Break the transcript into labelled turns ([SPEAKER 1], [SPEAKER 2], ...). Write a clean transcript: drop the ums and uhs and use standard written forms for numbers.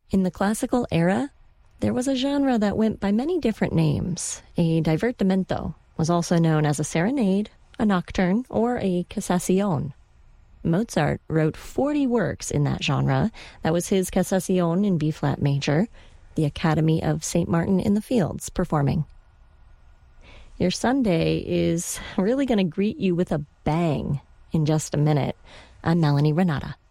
[SPEAKER 1] In the classical era, there was a genre that went by many different names. A divertimento was also known as a serenade, a nocturne, or a Casazione. Mozart wrote 40 works in that genre. That was his Casazione in B-flat major, the Academy of St. Martin in the Fields performing. Your Sunday is really going to greet you with a bang in just a minute. I'm Melanie Renata.